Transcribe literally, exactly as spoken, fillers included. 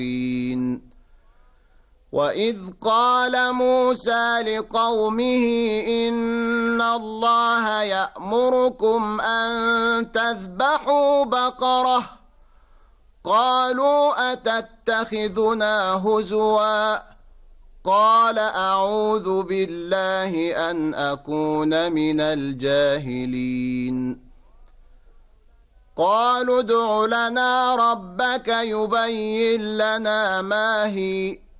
وَإِذْ قَالَ مُوسَى لِقَوْمِهِ إِنَّ اللَّهَ يَأْمُرُكُمْ أَن تَذْبَحُوا بَقَرَةً قَالُوا أَتَتَّخِذُنَا هُزُوًا قَالَ أَعُوذُ بِاللَّهِ أَنْ أَكُونَ مِنَ الْجَاهِلِينَ قَالُوا ادْعُ لَنَا رَبَّكَ يُبَيِّن لَّنَا مَا هِيَ